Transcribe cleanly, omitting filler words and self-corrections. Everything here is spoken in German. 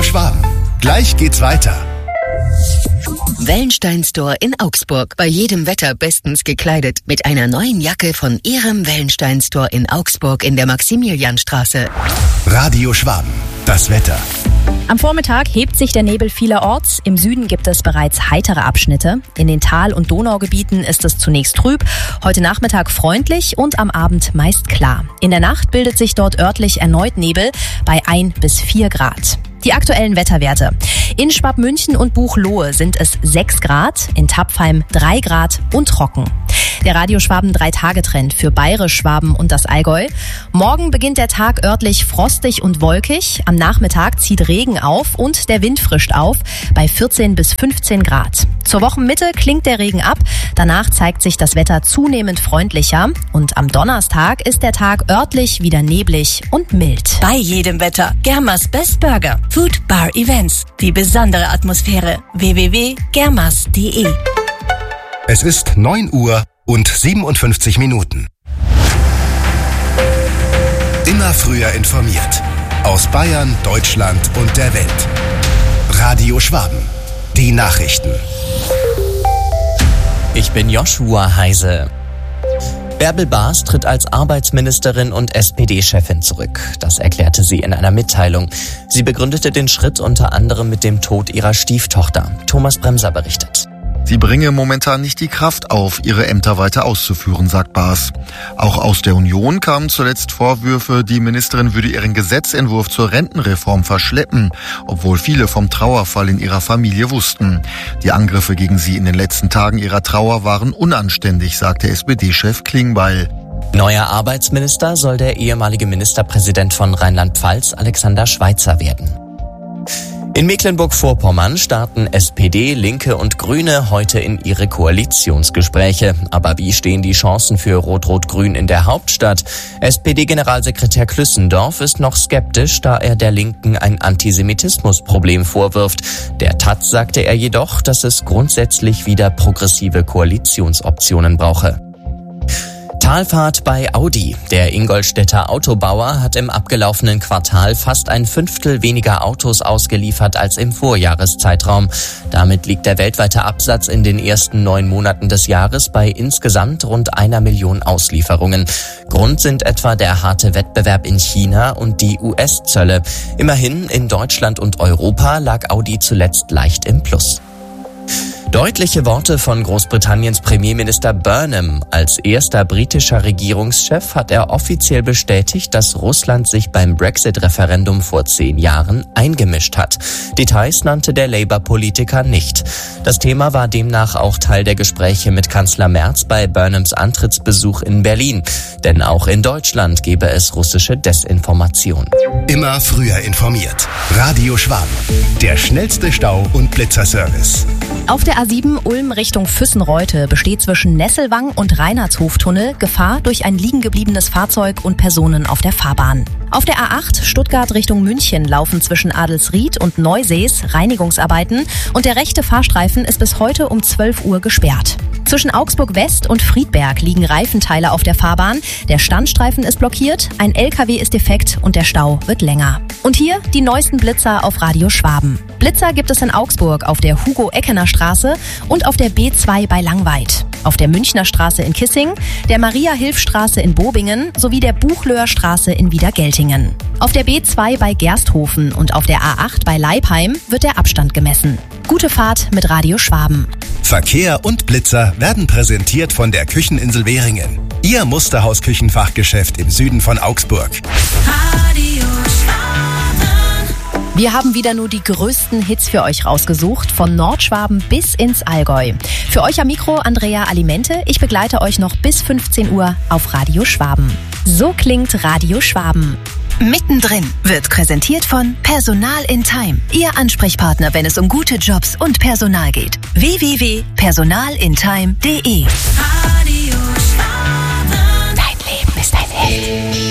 Schwaben. Gleich geht's weiter. Wellenstein Store in Augsburg. Bei jedem Wetter bestens gekleidet. Mit einer neuen Jacke von Ihrem Wellenstein Store in Augsburg in der Maximilianstraße. Radio Schwaben. Das Wetter. Am Vormittag hebt sich der Nebel vielerorts. Im Süden gibt es bereits heitere Abschnitte. In den Tal- und Donaugebieten ist es zunächst trüb, heute Nachmittag freundlich und am Abend meist klar. In der Nacht bildet sich dort örtlich erneut Nebel bei 1 bis 4 Grad. Die aktuellen Wetterwerte. In Schwabmünchen und Buchloe sind es 6 Grad, in Tapfheim 3 Grad und trocken. Der Radio Schwaben 3-Tage-Trend für Bayerisch, Schwaben und das Allgäu. Morgen beginnt der Tag örtlich frostig und wolkig. Am Nachmittag zieht Regen auf und der Wind frischt auf bei 14 bis 15 Grad. Zur Wochenmitte klingt der Regen ab. Danach zeigt sich das Wetter zunehmend freundlicher. Und am Donnerstag ist der Tag örtlich wieder neblig und mild. Bei jedem Wetter. Germas Best Burger. Food Bar Events. Die besondere Atmosphäre. www.germas.de. Es ist 9 Uhr und 57 Minuten. Immer früher informiert. Aus Bayern, Deutschland und der Welt. Radio Schwaben. Die Nachrichten. Ich bin Joshua Heise. Bärbel Baas tritt als Arbeitsministerin und SPD-Chefin zurück. Das erklärte sie in einer Mitteilung. Sie begründete den Schritt unter anderem mit dem Tod ihrer Stieftochter. Thomas Bremser berichtet. Sie bringe momentan nicht die Kraft auf, ihre Ämter weiter auszuführen, sagt Baas. Auch aus der Union kamen zuletzt Vorwürfe, die Ministerin würde ihren Gesetzentwurf zur Rentenreform verschleppen, obwohl viele vom Trauerfall in ihrer Familie wussten. Die Angriffe gegen sie in den letzten Tagen ihrer Trauer waren unanständig, sagte SPD-Chef Klingbeil. Neuer Arbeitsminister soll der ehemalige Ministerpräsident von Rheinland-Pfalz, Alexander Schweitzer, werden. In Mecklenburg-Vorpommern starten SPD, Linke und Grüne heute in ihre Koalitionsgespräche. Aber wie stehen die Chancen für Rot-Rot-Grün in der Hauptstadt? SPD-Generalsekretär Klüssendorf ist noch skeptisch, da er der Linken ein Antisemitismusproblem vorwirft. Der Taz sagte er jedoch, dass es grundsätzlich wieder progressive Koalitionsoptionen brauche. Talfahrt bei Audi. Der Ingolstädter Autobauer hat im abgelaufenen Quartal fast 1/5 weniger Autos ausgeliefert als im Vorjahreszeitraum. Damit liegt der weltweite Absatz in den ersten 9 Monaten des Jahres bei insgesamt rund 1 Million Auslieferungen. Grund sind etwa der harte Wettbewerb in China und die US-Zölle. Immerhin in Deutschland und Europa lag Audi zuletzt leicht im Plus. Deutliche Worte von Großbritanniens Premierminister Burnham. Als erster britischer Regierungschef hat er offiziell bestätigt, dass Russland sich beim Brexit-Referendum vor 10 Jahren eingemischt hat. Details nannte der Labour-Politiker nicht. Das Thema war demnach auch Teil der Gespräche mit Kanzler Merz bei Burnhams Antrittsbesuch in Berlin. Denn auch in Deutschland gebe es russische Desinformation. Immer früher informiert. Radio Schwaben. Der schnellste Stau- und Blitzerservice. Auf der A7 Ulm Richtung Füssenreute besteht zwischen Nesselwang und Reinhardshoftunnel Gefahr durch ein liegengebliebenes Fahrzeug und Personen auf der Fahrbahn. Auf der A8 Stuttgart Richtung München laufen zwischen Adelsried und Neusees Reinigungsarbeiten und der rechte Fahrstreifen ist bis heute um 12 Uhr gesperrt. Zwischen Augsburg West und Friedberg liegen Reifenteile auf der Fahrbahn. Der Standstreifen ist blockiert, ein LKW ist defekt und der Stau wird länger. Und hier die neuesten Blitzer auf Radio Schwaben. Blitzer gibt es in Augsburg auf der Hugo-Eckener Straße und auf der B2 bei Langweid. Auf der Münchner Straße in Kissing, der Maria-Hilf-Straße in Bobingen sowie der Buchlöher Straße in Wiedergeltingen. Auf der B2 bei Gersthofen und auf der A8 bei Leipheim wird der Abstand gemessen. Gute Fahrt mit Radio Schwaben. Verkehr und Blitzer werden präsentiert von der Kücheninsel Währingen. Ihr Musterhaus-Küchenfachgeschäft im Süden von Augsburg. Radio Schwaben. Wir haben wieder nur die größten Hits für euch rausgesucht, von Nordschwaben bis ins Allgäu. Für euch am Mikro Andrea Alimente. Ich begleite euch noch bis 15 Uhr auf Radio Schwaben. So klingt Radio Schwaben. Mittendrin wird präsentiert von Personal in Time. Ihr Ansprechpartner, wenn es um gute Jobs und Personal geht. www.personalintime.de. Radio Schwaben. Dein Leben ist ein Held.